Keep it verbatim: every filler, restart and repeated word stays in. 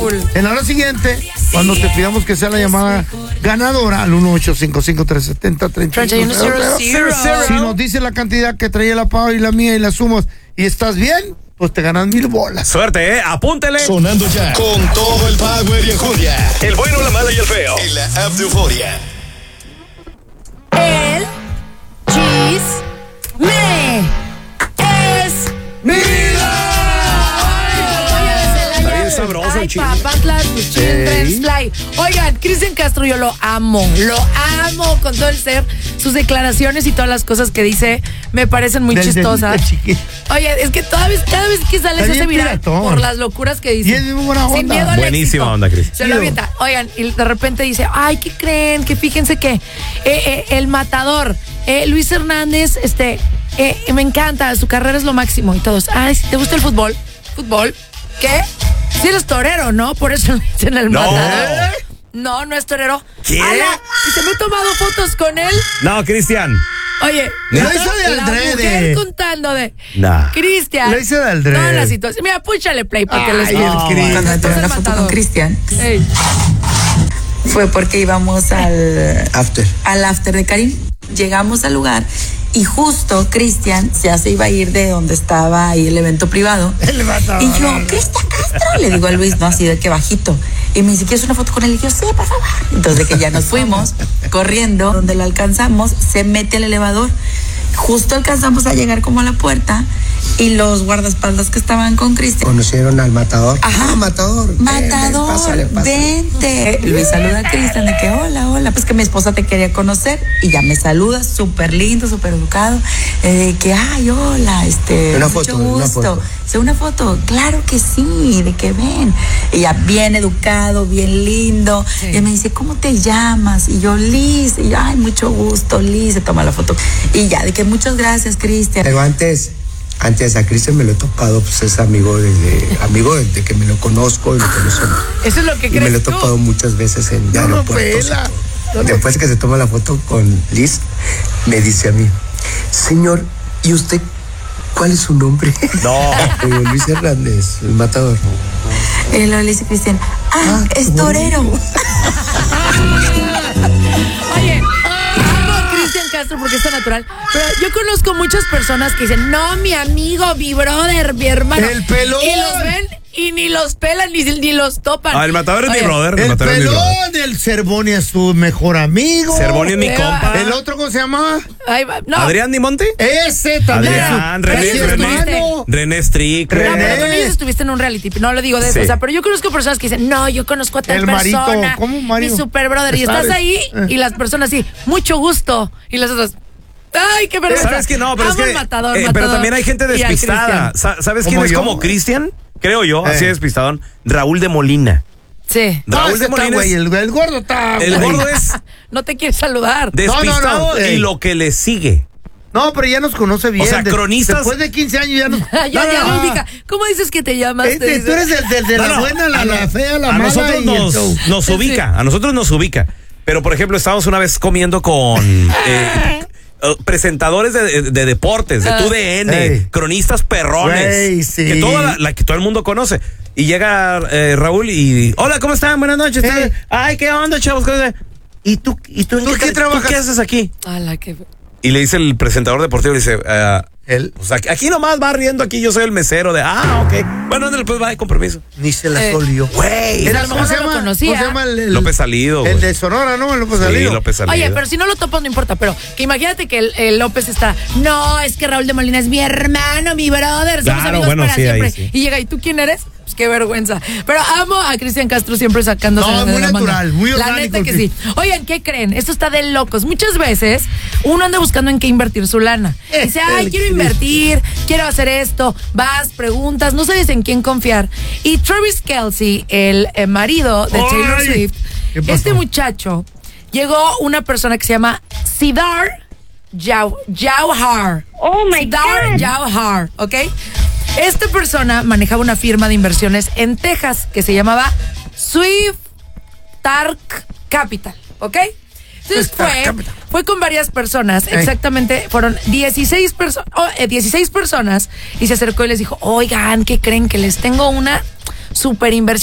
Raúl. En la hora siguiente, cuando te pidamos que sea la llamada ganadora al uno ocho cinco cinco tres siete cero tres uno cero cero. Si nos dice la cantidad que traía la Pau y la mía y la sumas y estás bien, pues te ganan mil bolas. Suerte, ¿eh? Apúntele. Sonando ya con todo el power y enjundia. El bueno, la mala y el feo. En la app de Euforia. El chisme es ¡Mira! Está bien sabroso el chisme. Papantla, Children's Fly. Oigan, Cristian Castro, yo lo amo, lo amo con todo el ser. Sus declaraciones y todas las cosas que dice me parecen muy Del chistosas. dedito chiquito. Oye, es que toda vez, cada vez que sale Está se hace bien viral piratón. por las locuras que dice. Y es muy buena onda. Sin miedo al Buenísima éxito. onda, Cris. Se lo avienta. Oigan, y de repente dice, ay, ¿qué creen? Que fíjense que eh, eh, el matador, eh, Luis Hernández, este, eh, me encanta, su carrera es lo máximo. Y todos, ay, ¿te gusta el fútbol? ¿Fútbol? ¿Qué? Si eres torero, ¿no? Por eso le dicen el No. matador. No, no es torero. ¿Qué? ¡Hala! Y se me he tomado fotos con él. No, Cristian. Oye, Lo la- hizo de la adrede. mujer contando de Nah. Cristian. Lo hizo de adrede. Toda la situación. Mira, púchale play para que Ay, les el diga. Cris. Cuando me tomé Es el la foto matador. con Cristian, Ey. fue porque íbamos al After. al after de Karim. Llegamos al lugar y justo Cristian ya se iba a ir de donde estaba ahí el evento privado. El matador. Y yo, Cristian Castro, le digo a Luis, no, así de que bajito. Y me dice, ¿quieres una foto con él? Y yo, sí, por favor. Entonces de que ya nos fuimos corriendo, donde lo alcanzamos, se mete al elevador. Justo alcanzamos a llegar como a la puerta y los guardaespaldas que estaban con Cristian. Conocieron al matador. Ajá. Ah, matador. ven, ven, Matador, pásale, pásale. vente. Luis saluda a Cristian de que hola, hola, pues que mi esposa te quería conocer y ya me saluda, súper lindo, súper educado, eh, de que ay, hola, este, Una mucho foto, una gusto. foto. ¿Sí, una foto? Claro que sí, de que ven. Y ya bien educado, bien lindo. Sí. Y él me dice, ¿cómo te llamas? Y yo, Liz. Y yo, ay, mucho gusto, Liz. Se toma la foto. Y ya, de que muchas gracias, Cristian. Pero antes, antes a Cristian me lo he topado, pues es amigo desde, amigo desde que me lo conozco y lo conozco. Eso es lo que Y crees me lo he tú. topado muchas veces en No lo aeropuertos. pela. y todo. Después que se toma la foto con Liz, me dice a mí, señor, ¿y usted cuál es su nombre? No. Digo, Luis Hernández, el matador. Y luego le dice Cristian, ah, Ah, es qué torero. Oye, amo a Cristian Castro porque es tan natural. Pero yo conozco muchas personas que dicen, no, mi amigo, mi brother, mi hermano. El pelón. Y los ven y ni los pelan ni, ni los topan. Ah, el matador es mi Oye, brother. El, El matador es mi brother. pelón, el Cervoni es tu mejor amigo. Cervoni es mi Eh, compa. El otro, ¿cómo se llama? Ahí va. No. Adrián Dimonte. Ese también. Adrián, es su- René, es su René. hermano. René Strick. No, René. pero con ellos estuviste en un reality, no lo digo de eso, Sí. o sea, pero yo conozco personas que dicen, no, yo conozco a tal El Marito, persona, ¿cómo Mario? mi super brother, y ¿Sabes? estás ahí, Eh. y las personas así, mucho gusto, y las otras, ay, qué vergüenza. ¿Sabes qué? No, pero Amo es que. al matador, eh, matador, pero también hay gente y al despistada. Cristian. Sa- ¿Sabes ¿Como quién es yo? como Cristian? Creo yo, así Eh. despistadón. Raúl de Molina. Sí. No, Raúl ese de está, Molina. güey, es- el, el gordo está. El güey. gordo es No te quiere saludar. despistado No, no, no, y ey. lo que le sigue. No, pero ya nos conoce bien. O sea, De- cronistas- Después de quince años ya nos. ya, ya, No, no, lo no. ubica. ¿Cómo dices que te llamas? Este, Te tú dice. eres el, del de No, la no, buena, la, a no- la fea, la a mala nosotros y el nos, show. nos Sí, ubica, a nosotros nos ubica. Pero, por ejemplo, estábamos una vez comiendo con eh, eh, presentadores de, de deportes, de Ah. T U D N, Ey. cronistas perrones, Güey, sí. que, toda la, la que todo el mundo conoce. Y llega eh, Raúl y, hola, ¿cómo están? Buenas noches. Eh. Ay, ¿qué onda, chavos? ¿Qué onda? ¿Y tú, y tú en ¿Tú qué, qué tra- trabajas? ¿tú qué haces aquí? Ala, qué... Y le dice el presentador deportivo, le dice, ah, Él pues aquí, aquí nomás va riendo, aquí yo soy el mesero de, ah, ok. Bueno, ándale, pues va, con permiso. ni se la Eh. solió. Güey. Era- a lo ¿Cómo mejor se no lo llama? conocía. ¿Cómo se llama el, el- López Salido. El güey. de Sonora, ¿no? El López Sí, Salido. López Salido. Oye, pero si no lo topas no importa, pero que imagínate que el, el López está, no, es que Raúl de Molina es mi hermano, mi brother, somos Claro, amigos bueno, para sí, ahí siempre. sí. Y llega, ¿y tú quién eres? Pues qué vergüenza. Pero amo a Cristian Castro siempre sacándose No, de muy la manga. natural, muy La orgánico neta que el sí. Oigan, ¿qué creen? Esto está de locos. Muchas veces uno anda buscando en qué invertir su lana. Dice, ay, quiero invertir, quiero hacer esto. Vas, preguntas, no sabes en quién confiar. Y Travis Kelce, el eh, marido de Taylor Ay, Swift, ¿qué pasó? este muchacho, llegó una persona que se llama Sidar Jau- Jauhar. Oh my Sidar God. Jauhar, ¿ok? Esta persona manejaba una firma de inversiones en Texas que se llamaba Swift Tark Capital, ¿ok? Entonces Swift Tark fue, Capital. fue con varias personas, Ey. exactamente, fueron dieciséis, perso- oh, eh, dieciséis personas y se acercó y les dijo, oigan, ¿qué creen? Que les tengo una super inversión.